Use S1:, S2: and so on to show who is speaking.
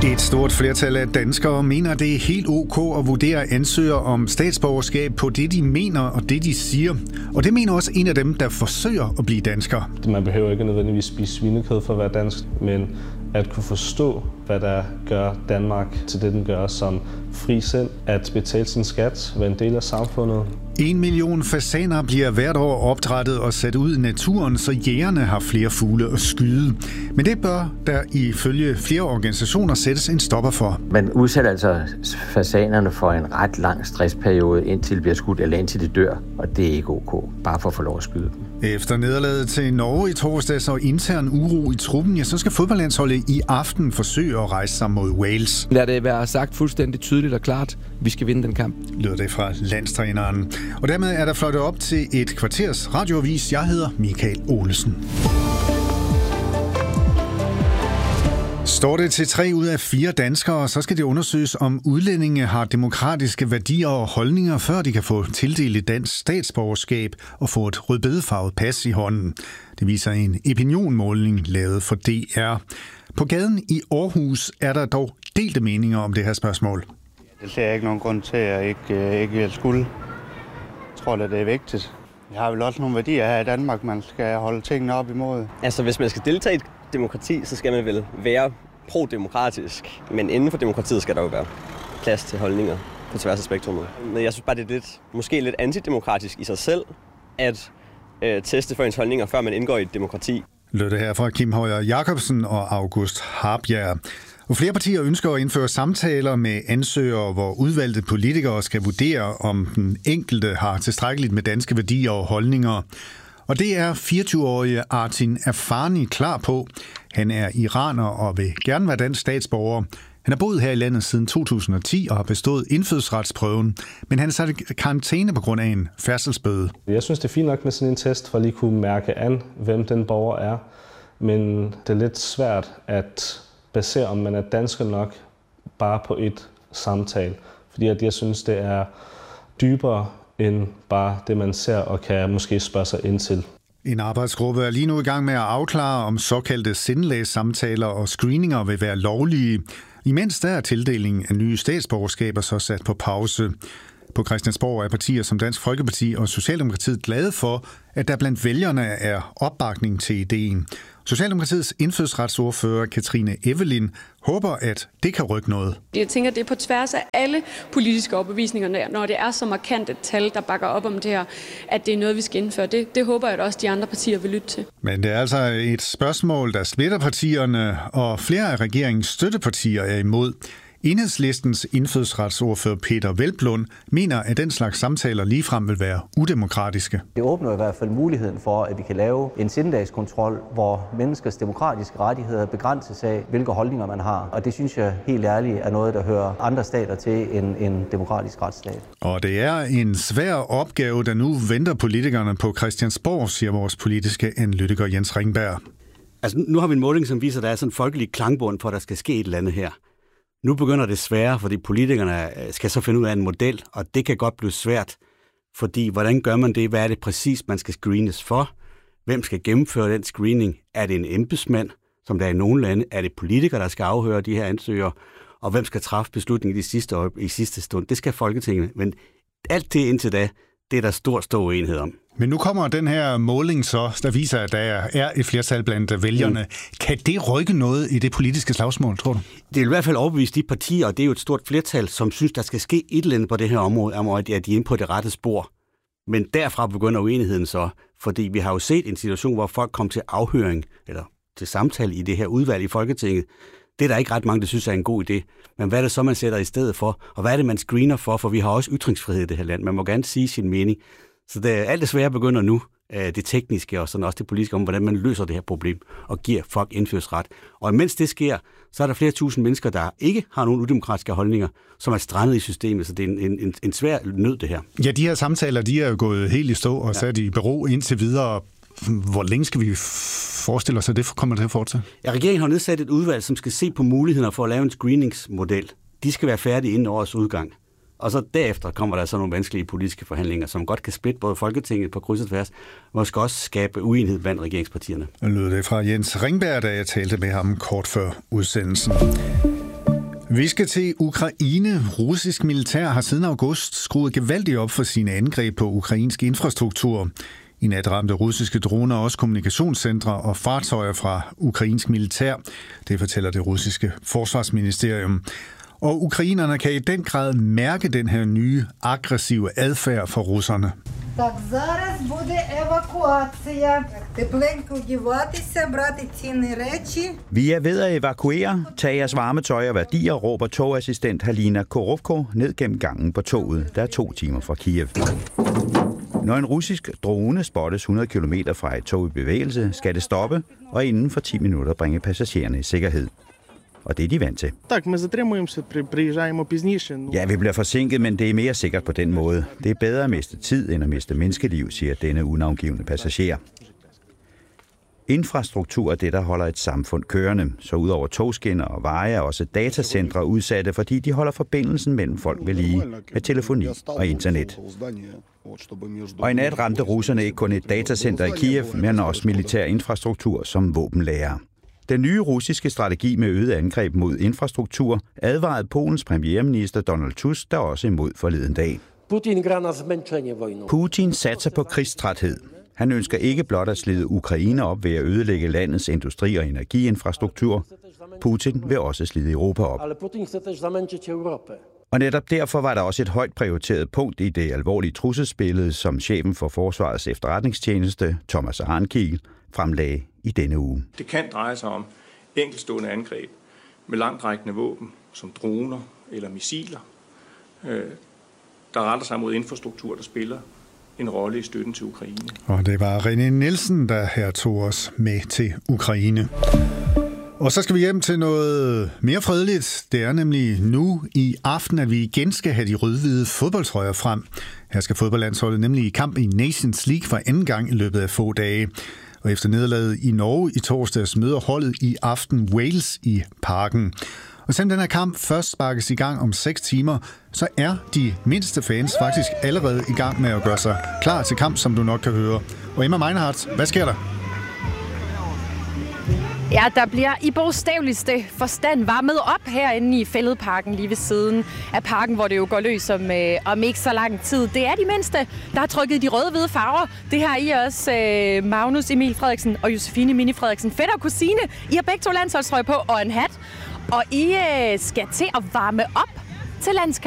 S1: Et stort flertal af danskere mener, det er helt ok at vurdere ansøgere om statsborgerskab på det, de mener og det, de siger. Og det mener også en af dem, der forsøger at blive dansker.
S2: Man behøver ikke nødvendigvis spise svinekød for at være dansk, men at kunne forstå, hvad der gør Danmark til det, den gør som fri sind, at betale sin skat, være en del af samfundet.
S1: 1 million fasaner bliver hvert år opdrættet og sat ud i naturen, så jægerne har flere fugle at skyde. Men det bør der ifølge flere organisationer sættes en stopper for.
S3: Man udsætter altså fasanerne for en ret lang stressperiode, indtil de bliver skudt eller indtil de dør, og det er ikke ok, bare for at få lov at skyde dem.
S1: Efter nederlaget til Norge i torsdags og intern uro i truppen, ja, så skal fodboldlandsholdet i aften forsøge at rejse sig mod Wales.
S4: Lad det være sagt fuldstændig tydeligt og klart. Vi skal vinde den kamp.
S1: Lyder det fra landstræneren. Og dermed er der fløjtet op til et kvarters radioavis. Jeg hedder Michael Olesen. Står det til 3 ud af 4 danskere, så skal det undersøges, om udlændinge har demokratiske værdier og holdninger, før de kan få tildelt et dansk statsborgerskab og få et rødbedefarvet pas i hånden. Det viser en opinionmåling lavet for DR. På gaden i Aarhus er der dog delte meninger om det her spørgsmål.
S5: Det ser jeg ikke nogen grund til, at jeg ikke skulle. Jeg tror, at det er vigtigt. Vi har vel også nogle værdier her i Danmark, man skal holde tingene op imod.
S6: Altså, hvis man skal deltage i et demokrati, så skal man vel være pro-demokratisk. Men inden for demokratiet skal der jo være plads til holdninger på tværs af spektrummet. Men jeg synes bare, det er måske lidt antidemokratisk i sig selv, at teste for ens holdninger, før man indgår i et demokrati.
S1: Lød det her fra Kim Højer Jacobsen og August Harbjerg. Og flere partier ønsker at indføre samtaler med ansøgere, hvor udvalgte politikere skal vurdere, om den enkelte har tilstrækkeligt med danske værdier og holdninger. Og det er 24-årige Artin Afani klar på. Han er iraner og vil gerne være dansk statsborger. Han har boet her i landet siden 2010 og har bestået indfødsretsprøven, men han er sat i karantæne på grund af en færdselsbøde.
S2: Jeg synes, det er fint nok med sådan en test, for at lige kunne mærke an, hvem den borger er. Men det er lidt svært at basere, om man er dansker nok, bare på et samtale. Fordi at jeg synes, det er dybere end bare det, man ser og kan måske spørge sig ind til.
S1: En arbejdsgruppe er lige nu i gang med at afklare, om såkaldte sindelagssamtaler og screeninger vil være lovlige. Imens der er tildelingen af nye statsborgerskaber så sat på pause. På Christiansborg er partier som Dansk Folkeparti og Socialdemokratiet glade for, at der blandt vælgerne er opbakning til ideen. Socialdemokratiets indfødsretsordfører Katrine Evelyn håber, at det kan rykke noget.
S7: Jeg tænker, det er på tværs af alle politiske overbevisninger, når det er så markant et tal, der bakker op om det her, at det er noget, vi skal indføre. Det håber jeg, at også de andre partier vil lytte til. Men det er altså et spørgsmål, der splitter partierne, og flere af regeringens støttepartier er imod. Enhedslistens indfødsretsordfører Peter Hvelplund mener, at den slags samtaler ligefrem vil være udemokratiske.
S8: Det åbner i hvert fald muligheden for, at vi kan lave en sindelagskontrol, hvor menneskers demokratiske rettigheder begrænses af, hvilke holdninger man har. Og det synes jeg helt ærligt er noget, der hører andre stater til end en demokratisk retsstat.
S1: Og det er en svær opgave, der nu venter politikerne på Christiansborg, siger vores politiske analytiker Jens Ringberg.
S9: Altså, nu har vi en måling, som viser, at der er sådan en folkelig klangbund for, at der skal ske et eller andet her. Nu begynder det svære, fordi politikerne skal så finde ud af en model, og det kan godt blive svært, fordi hvordan gør man det? Hvad er det præcis, man skal screenes for? Hvem skal gennemføre den screening? Er det en embedsmand, som der er i nogle lande? Er det politikere, der skal afhøre de her ansøgere? Og hvem skal træffe beslutningen i sidste stund? Det skal Folketinget, men alt det indtil da, det er der stor uenighed om.
S1: Men nu kommer den her måling så, der viser, at der er et flertal blandt vælgerne. Kan det rykke noget i det politiske slagsmål, tror du?
S9: Det vil i hvert fald overbevise de partier, og det er jo et stort flertal, som synes, der skal ske et eller andet på det her område, at de er inde på det rette spor. Men derfra begynder uenigheden så, fordi vi har jo set en situation, hvor folk kom til afhøring, eller til samtale i det her udvalg i Folketinget. Det er der ikke ret mange, der synes er en god idé. Men hvad er det så, man sætter i stedet for? Og hvad er det, man screener for? For vi har også ytringsfrihed i det her land. Man må gerne sige sin mening. Så alt det svære begynder nu, det tekniske og sådan også det politiske, om hvordan man løser det her problem og giver folk indfødsret. Og imens det sker, så er der flere tusind mennesker, der ikke har nogen udemokratiske holdninger, som er strandet i systemet. Så det er en svær nød, det her.
S1: Ja, de her samtaler, de er jo gået helt i stå og sat i bero indtil videre. Hvor længe skal vi forestille os, at det kommer til at fortsætte?
S9: Ja, regeringen har nedsat et udvalg, som skal se på mulighederne for at lave en screeningsmodel. De skal være færdige inden årets udgang. Og så derefter kommer der så nogle vanskelige politiske forhandlinger, som godt kan splitte både Folketinget på kryds og tværs, og måske også skabe uenighed blandt regeringspartierne.
S1: Nu lød det fra Jens Ringberg, da jeg talte med ham kort før udsendelsen. Vi skal til Ukraine. Russisk militær har siden august skruet gevaldigt op for sine angreb på ukrainsk infrastruktur. I nat ramte russiske droner også kommunikationscentre og fartøjer fra ukrainsk militær. Det fortæller det russiske forsvarsministerium. Og ukrainerne kan i den grad mærke den her nye aggressive adfærd fra russerne.
S10: Так, зараз буде евакуація. Тепленько вдіватися, брати цінні речі.
S11: Vi er ved at evakuere. Tag jeres varmetøj og værdier, råber togassistent Halina Korovko ned gennem gangen på toget, der er 2 timer fra Kiev. Når en russisk drone spottes 100 km fra et tog i bevægelse, skal det stoppe og inden for 10 minutter bringe passagererne i sikkerhed. Og det er de vant til. Ja, vi bliver forsinket, men det er mere sikkert på den måde. Det er bedre at miste tid, end at miste menneskeliv, siger denne unavngivne passager. Infrastruktur er det, der holder et samfund kørende. Så udover togskinner og veje er også datacentre udsatte, fordi de holder forbindelsen mellem folk ved lige med telefoni og internet. Og i nat ramte russerne ikke kun et datacenter i Kiev, men også militær infrastruktur som våbenlager. Den nye russiske strategi med øget angreb mod infrastruktur advarede Polens premierminister Donald Tusk der også imod forleden dag. Putin satser på krigstræthed. Han ønsker ikke blot at slide Ukraine op ved at ødelægge landets industri- og energiinfrastruktur. Putin vil også slide Europa op. Og netop derfor var der også et højt prioriteret punkt i det alvorlige trusselsbillede, som chefen for Forsvarets efterretningstjeneste, Thomas Arnkiel, fremlagde i denne uge.
S12: Det kan dreje sig om enkeltstående angreb med langtrækkende våben, som droner eller missiler, der retter sig mod infrastruktur, der spiller en rolle i støtten til Ukraine.
S1: Og det var René Nielsen, der her tog os med til Ukraine. Og så skal vi hjem til noget mere fredeligt. Det er nemlig nu i aften, at vi igen skal have de rød-hvide fodboldtrøjer frem. Her skal fodboldlandsholdet nemlig i kamp i Nations League for anden gang i løbet af få dage. Og efter nederlaget i Norge i torsdags møder holdet i aften Wales i Parken. Og selvom den her kamp først sparkes i gang om 6 timer, så er de mindste fans faktisk allerede i gang med at gøre sig klar til kamp, som du nok kan høre. Og Emma Meinhardt, hvad sker der?
S13: Ja, der bliver i bogstaveligste forstand varmet op herinde i Fælledparken lige ved siden af parken, hvor det jo går løs om ikke så lang tid. Det er de mindste, der har trykket de røde-hvide farver. Det har I også Magnus Emil Frederiksen og Josefine Mini Frederiksen. Fætter og kusine. I har begge 2 landsholdstrøjer på og en hat. Og I skal til at varme op til landskamp.